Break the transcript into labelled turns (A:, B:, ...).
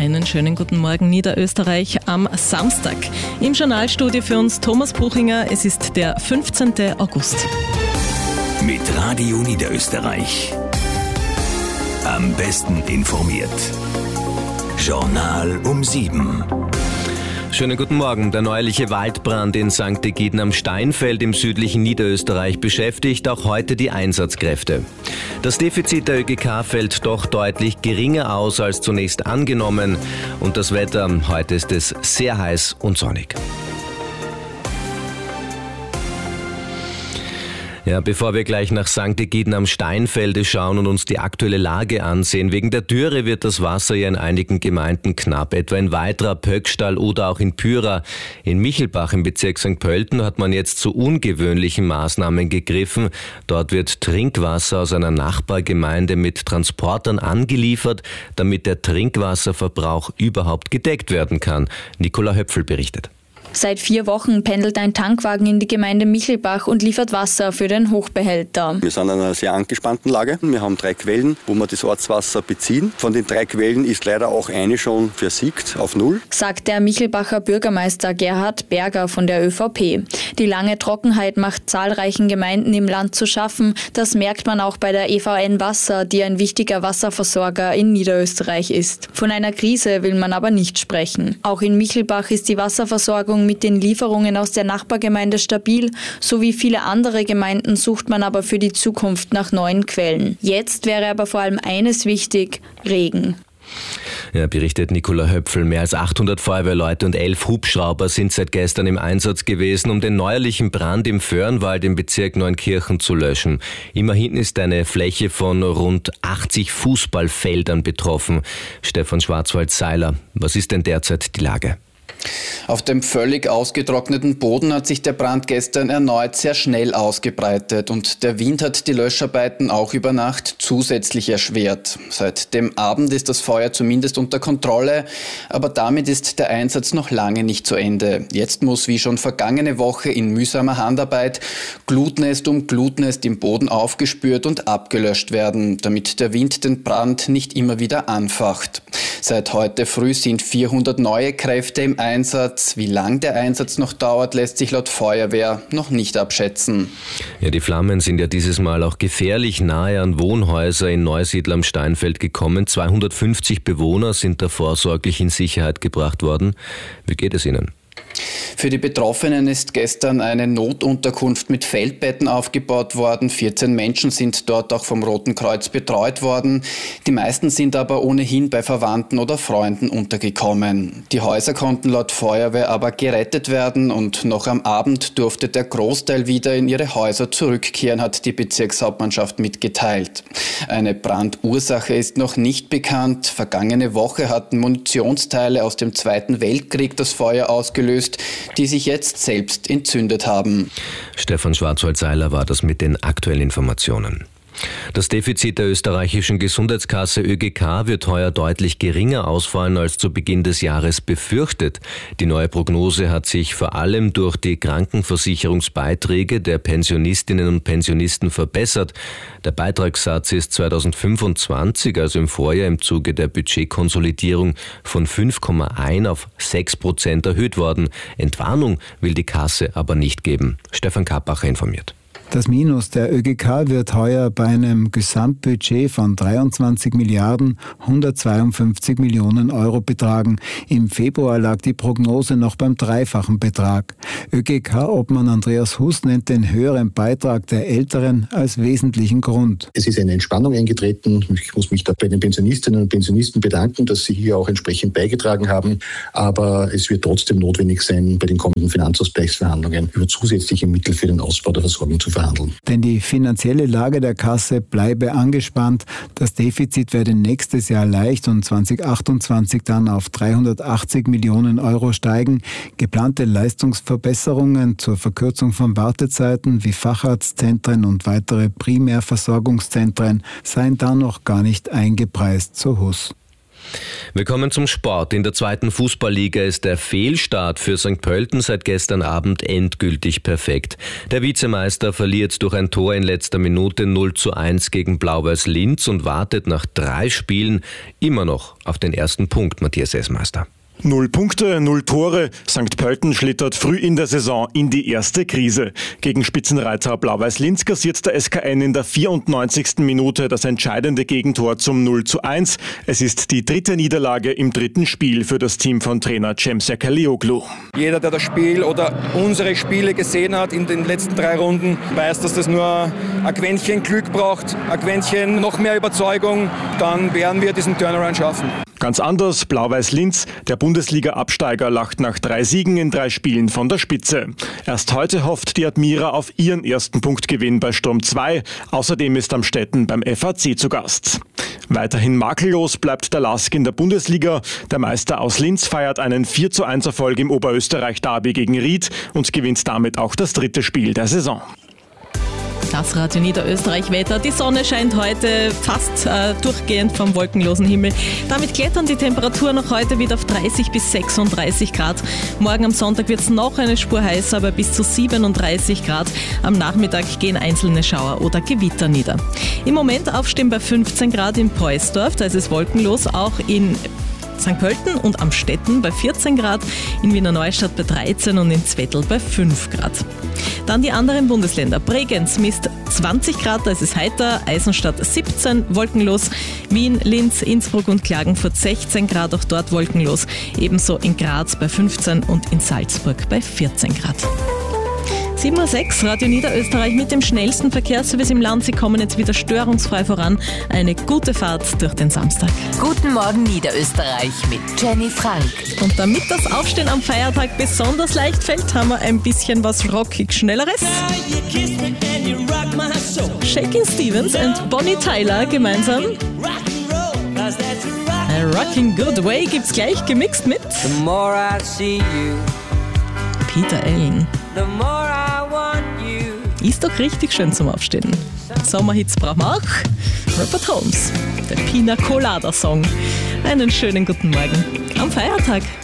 A: Einen schönen guten Morgen Niederösterreich am Samstag. Im Journalstudio für uns Thomas Buchinger. Es ist der 15. August.
B: Mit Radio Niederösterreich. Am besten informiert. Journal um 7.
C: Schönen guten Morgen. Der neuerliche Waldbrand in St. Egiden am Steinfeld im südlichen Niederösterreich beschäftigt auch heute die Einsatzkräfte. Das Defizit der ÖGK fällt doch deutlich geringer aus als zunächst angenommen. Und das Wetter, heute ist es sehr heiß und sonnig. Ja, bevor wir gleich nach St. Egiden am Steinfelde schauen und uns die aktuelle Lage ansehen, wegen der Dürre wird das Wasser ja in einigen Gemeinden knapp, etwa in Weitra, Pöckstall oder auch in Pyra. In Michelbach im Bezirk St. Pölten hat man jetzt zu ungewöhnlichen Maßnahmen gegriffen. Dort wird Trinkwasser aus einer Nachbargemeinde mit Transportern angeliefert, damit der Trinkwasserverbrauch überhaupt gedeckt werden kann. Nicola Höpfl berichtet.
D: Seit 4 Wochen pendelt ein Tankwagen in die Gemeinde Michelbach und liefert Wasser für den Hochbehälter.
E: Wir sind in einer sehr angespannten Lage. Wir haben 3 Quellen, wo wir das Ortswasser beziehen. Von den 3 Quellen ist leider auch eine schon versiegt auf 0. Sagt
D: der Michelbacher Bürgermeister Gerhard Berger von der ÖVP. Die lange Trockenheit macht zahlreichen Gemeinden im Land zu schaffen. Das merkt man auch bei der EVN Wasser, die ein wichtiger Wasserversorger in Niederösterreich ist. Von einer Krise will man aber nicht sprechen. Auch in Michelbach ist die Wasserversorgung mit den Lieferungen aus der Nachbargemeinde stabil. So wie viele andere Gemeinden sucht man aber für die Zukunft nach neuen Quellen. Jetzt wäre aber vor allem eines wichtig: Regen.
C: Ja, berichtet Nicola Höpfl. Mehr als 800 Feuerwehrleute und 11 Hubschrauber sind seit gestern im Einsatz gewesen, um den neuerlichen Brand im Föhrenwald im Bezirk Neunkirchen zu löschen. Immerhin ist eine Fläche von rund 80 Fußballfeldern betroffen. Stefan Schwarzwald-Seiler, was ist denn derzeit die Lage?
F: Auf dem völlig ausgetrockneten Boden hat sich der Brand gestern erneut sehr schnell ausgebreitet und der Wind hat die Löscharbeiten auch über Nacht zusätzlich erschwert. Seit dem Abend ist das Feuer zumindest unter Kontrolle, aber damit ist der Einsatz noch lange nicht zu Ende. Jetzt muss wie schon vergangene Woche in mühsamer Handarbeit Glutnest um Glutnest im Boden aufgespürt und abgelöscht werden, damit der Wind den Brand nicht immer wieder anfacht. Seit heute früh sind 400 neue Kräfte im Einsatz. Wie lang der Einsatz noch dauert, lässt sich laut Feuerwehr noch nicht abschätzen.
C: Ja, die Flammen sind ja dieses Mal auch gefährlich nahe an Wohnhäuser in Neusiedl am Steinfeld gekommen. 250 Bewohner sind da vorsorglich in Sicherheit gebracht worden. Wie geht es Ihnen?
F: Für die Betroffenen ist gestern eine Notunterkunft mit Feldbetten aufgebaut worden. 14 Menschen sind dort auch vom Roten Kreuz betreut worden. Die meisten sind aber ohnehin bei Verwandten oder Freunden untergekommen. Die Häuser konnten laut Feuerwehr aber gerettet werden und noch am Abend durfte der Großteil wieder in ihre Häuser zurückkehren, hat die Bezirkshauptmannschaft mitgeteilt. Eine Brandursache ist noch nicht bekannt. Vergangene Woche hatten Munitionsteile aus dem Zweiten Weltkrieg das Feuer ausgelöst, die sich jetzt selbst entzündet haben.
C: Stefan Schwarzwald-Seiler war das mit den aktuellen Informationen. Das Defizit der österreichischen Gesundheitskasse ÖGK wird heuer deutlich geringer ausfallen als zu Beginn des Jahres befürchtet. Die neue Prognose hat sich vor allem durch die Krankenversicherungsbeiträge der Pensionistinnen und Pensionisten verbessert. Der Beitragssatz ist 2025, also im Vorjahr im Zuge der Budgetkonsolidierung, von 5,1 auf 6% erhöht worden. Entwarnung will die Kasse aber nicht geben. Stefan Kappacher informiert.
G: Das Minus der ÖGK wird heuer bei einem Gesamtbudget von 23 Milliarden 152 Millionen Euro betragen. Im Februar lag die Prognose noch beim dreifachen Betrag. ÖGK-Obmann Andreas Huss nennt den höheren Beitrag der Älteren als wesentlichen Grund.
H: Es ist eine Entspannung eingetreten. Ich muss mich da bei den Pensionistinnen und Pensionisten bedanken, dass sie hier auch entsprechend beigetragen haben. Aber es wird trotzdem notwendig sein, bei den kommenden Finanzausgleichsverhandlungen über zusätzliche Mittel für den Ausbau der Versorgung zu verhandeln.
G: Denn die finanzielle Lage der Kasse bleibe angespannt. Das Defizit werde nächstes Jahr leicht und 2028 dann auf 380 Millionen Euro steigen. Geplante Leistungsverbesserungen zur Verkürzung von Wartezeiten wie Facharztzentren und weitere Primärversorgungszentren seien da noch gar nicht eingepreist, so Huss.
C: Wir kommen zum Sport. In der 2. Fußballliga ist der Fehlstart für St. Pölten seit gestern Abend endgültig perfekt. Der Vizemeister verliert durch ein Tor in letzter Minute 0:1 gegen Blau-Weiß Linz und wartet nach 3 Spielen immer noch auf den ersten Punkt, Matthias Essmeister.
I: 0 Punkte, 0 Tore. St. Pölten schlittert früh in der Saison in die erste Krise. Gegen Spitzenreiter Blau-Weiß Linz kassiert der SKN in der 94. Minute das entscheidende Gegentor zum 0:1. Es ist die 3. Niederlage im 3. Spiel für das Team von Trainer Cem Serkalioglu.
J: Jeder, der das Spiel oder unsere Spiele gesehen hat in den letzten 3 Runden, weiß, dass das nur ein Quäntchen Glück braucht, ein Quäntchen noch mehr Überzeugung, dann werden wir diesen Turnaround schaffen.
I: Ganz anders, Blau-Weiß Linz, der Bundesliga-Absteiger, lacht nach 3 Siegen in 3 Spielen von der Spitze. Erst heute hofft die Admira auf ihren ersten Punktgewinn bei Sturm 2. Außerdem ist Amstetten beim FAC zu Gast. Weiterhin makellos bleibt der LASK in der Bundesliga. Der Meister aus Linz feiert einen 4:1 Erfolg im Oberösterreich-Derby gegen Ried und gewinnt damit auch das 3. Spiel der Saison.
A: Das Radio Niederösterreich-Wetter. Die Sonne scheint heute fast durchgehend vom wolkenlosen Himmel. Damit klettern die Temperaturen noch heute wieder auf 30 bis 36 Grad. Morgen am Sonntag wird es noch eine Spur heißer, aber bis zu 37 Grad. Am Nachmittag gehen einzelne Schauer oder Gewitter nieder. Im Moment aufstehen bei 15 Grad in Poisdorf, da ist es wolkenlos, auch in St. Pölten und Amstetten bei 14 Grad, in Wiener Neustadt bei 13 und in Zwettl bei 5 Grad. Dann die anderen Bundesländer. Bregenz misst 20 Grad, da ist es heiter, Eisenstadt 17, wolkenlos, Wien, Linz, Innsbruck und Klagenfurt 16 Grad, auch dort wolkenlos, ebenso in Graz bei 15 und in Salzburg bei 14 Grad. 7:06 Uhr, Radio Niederösterreich mit dem schnellsten Verkehrsservice im Land. Sie kommen jetzt wieder störungsfrei voran. Eine gute Fahrt durch den Samstag.
K: Guten Morgen Niederösterreich mit Jenny Frank.
A: Und damit das Aufstehen am Feiertag besonders leicht fällt, haben wir ein bisschen was rockig Schnelleres. Shakin' Stevens und Bonnie Tyler gemeinsam. A Rockin' Good Way gibt's gleich gemixt mit Peter Allen. Ist doch richtig schön zum Aufstehen. Sommerhits brauchen wir auch. Robert Holmes, der Pina Colada Song. Einen schönen guten Morgen am Feiertag.